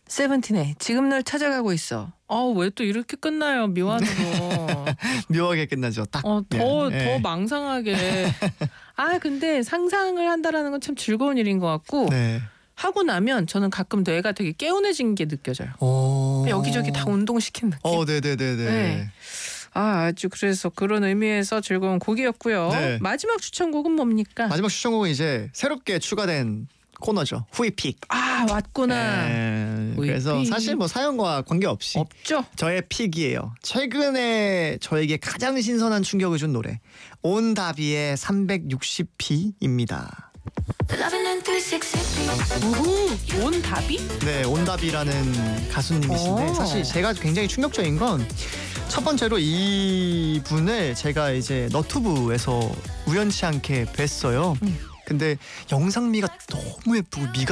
세븐틴의 지금 널 찾아가고 있어. 왜 또 이렇게 끝나요? 묘한으로. 묘하게 끝나죠. 딱. 더 망상하게. 근데 상상을 한다라는 건 참 즐거운 일인 것 같고 네. 하고 나면 저는 가끔 뇌가 되게 개운해진 게 느껴져요. 여기저기 다 운동시킨 느낌. 네네네네. 네. 아주 그래서 그런 의미에서 즐거운 곡이었고요. 네. 마지막 추천곡은 뭡니까? 마지막 추천곡은 이제 새롭게 추가된 코너죠. 후이픽. 왔구나. 네. 그래서 후이픽. 사실 뭐 사연과 관계없이 없죠. 저의 픽이에요. 최근에 저에게 가장 신선한 충격을 준 노래 온다비의 360p입니다. 온다비? 네, 온다비라는 가수님이신데 사실 제가 굉장히 충격적인 건 첫 번째로 이분을 제가 이제 너튜브에서 우연치 않게 뵀어요. 근데 영상미가 너무 예쁘고 미가